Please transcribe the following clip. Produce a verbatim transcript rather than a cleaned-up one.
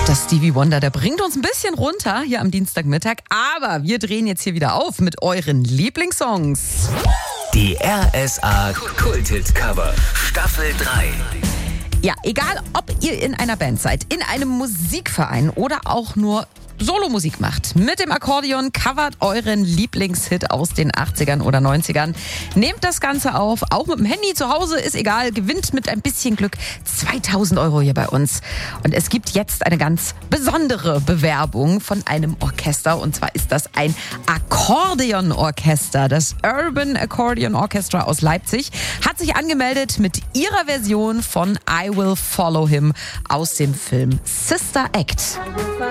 Das Stevie Wonder, der bringt uns ein bisschen runter hier am Dienstagmittag. Aber wir drehen jetzt hier wieder auf mit euren Lieblingssongs. Die R S A Kult-Hit-Cover Staffel drei. Ja, egal ob ihr in einer Band seid, in einem Musikverein oder auch nur Solomusik macht. Mit dem Akkordeon covert euren Lieblingshit aus den achtzigern oder neunzigern. Nehmt das Ganze auf, auch mit dem Handy zu Hause, ist egal, gewinnt mit ein bisschen Glück zweitausend Euro hier bei uns. Und es gibt jetzt eine ganz besondere Bewerbung von einem Orchester, und zwar ist das ein Akkordeonorchester. Das Urban Accordion Orchestra aus Leipzig hat sich angemeldet mit ihrer Version von I Will Follow Him aus dem Film Sister Act.